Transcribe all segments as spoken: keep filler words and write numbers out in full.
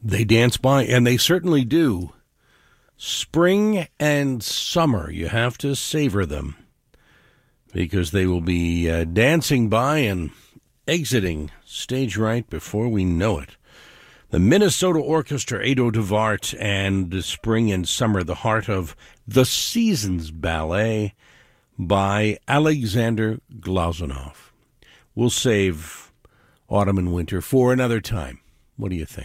They dance by, and they certainly do. Spring and summer, you have to savor them, because they will be uh, dancing by and exiting stage right before we know it. The Minnesota Orchestra, Ado DeVart, and Spring and Summer, the heart of the Seasons Ballet by Alexander Glazunov. We'll save autumn and winter for another time. What do you think?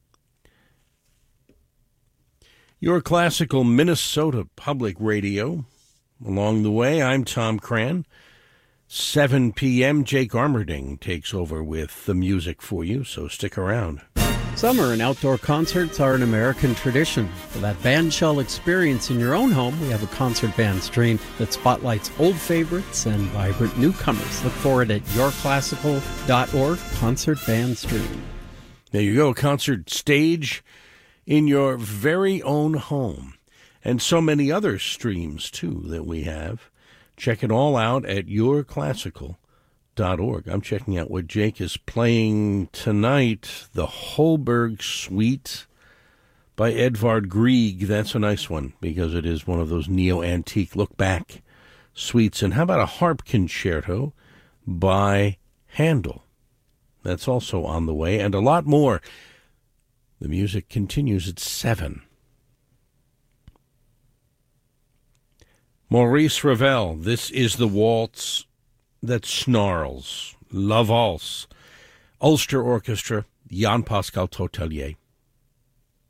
Your classical Minnesota Public Radio. Along the way, I'm Tom Cran. seven p.m., Jake Armerding takes over with the music for you, so stick around. Summer and outdoor concerts are an American tradition. For that bandshell experience in your own home, we have a concert band stream that spotlights old favorites and vibrant newcomers. Look for it at your classical dot org, concert band stream. There you go, concert stage in your very own home. And so many other streams, too, that we have. Check it all out at your classical dot org. I'm checking out what Jake is playing tonight, the Holberg Suite by Edvard Grieg. That's a nice one, because it is one of those neo-antique look-back suites. And how about a harp concerto by Handel? That's also on the way, and a lot more. The music continues at seven. Maurice Ravel, this is the waltz that snarls. La Valse. Ulster Orchestra, Jan Pascal Totelier.